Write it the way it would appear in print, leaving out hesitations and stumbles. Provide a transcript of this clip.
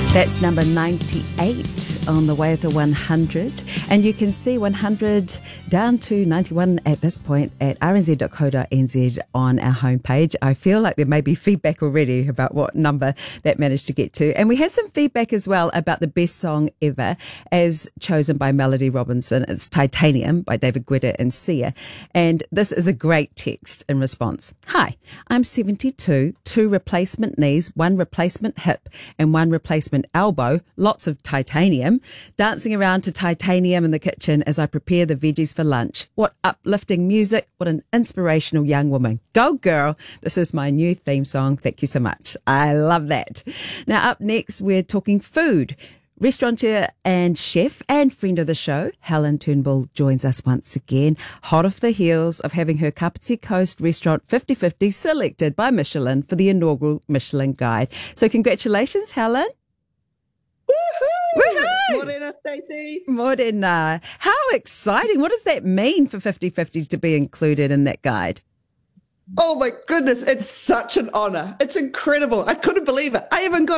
That's number 98 on the way of the 100. And you can see 100 down to 91 at this point at rnz.co.nz on our homepage. I feel like there may be feedback already about what number that managed to get to. And we had some feedback as well about the best song ever as chosen by Melody Robinson. It's Titanium by David Guetta and Sia. And this is a great text in response. Hi, I'm 72, 2 replacement knees, 1 replacement hip and 1 replacement elbow, lots of titanium, dancing around to Titanium in the kitchen as I prepare the veggies for lunch. What uplifting music. What an inspirational young woman. Go girl. This is my new theme song. Thank you so much. I love that. Now up next, we're talking food. Restaurateur and chef and friend of the show, Helen Turnbull, joins us once again, hot off the heels of having her Kapiti Coast restaurant 50/50 selected by Michelin for the inaugural Michelin Guide. So congratulations, Helen. Woohoo! Morena, Stacey. Morena. How exciting. What does that mean for 50/50 to be included in that guide? Oh my goodness, it's such an honour. It's incredible. I couldn't believe it. I even got